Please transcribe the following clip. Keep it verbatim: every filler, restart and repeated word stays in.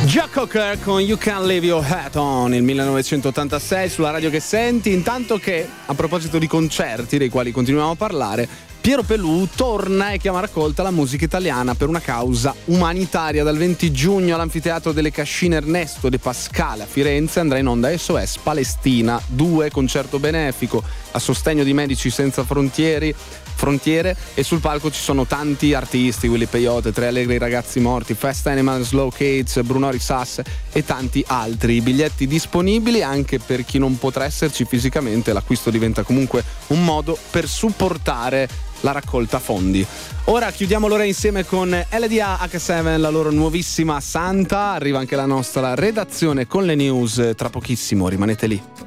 Joe Cocker con You Can't Leave Your Hat On, il millenovecentottantasei, sulla radio che senti. Intanto che, a proposito di concerti dei quali continuiamo a parlare, Piero Pelù torna e chiama a raccolta la musica italiana per una causa umanitaria. Dal venti giugno all'Anfiteatro delle Cascine Ernesto De Pascale a Firenze andrà in onda S O S Palestina due, concerto benefico a sostegno di Medici Senza Frontieri Frontiere, e sul palco ci sono tanti artisti: Willy Peyote, Tre Allegri Ragazzi Morti, Fast Animals, Low Kids, Bruno Risas e tanti altri. Biglietti disponibili anche per chi non potrà esserci fisicamente. L'acquisto diventa comunque un modo per supportare la raccolta fondi. Ora chiudiamo l'ora insieme con L D A acca sette, la loro nuovissima Santa. Arriva anche la nostra redazione con le news tra pochissimo, rimanete lì.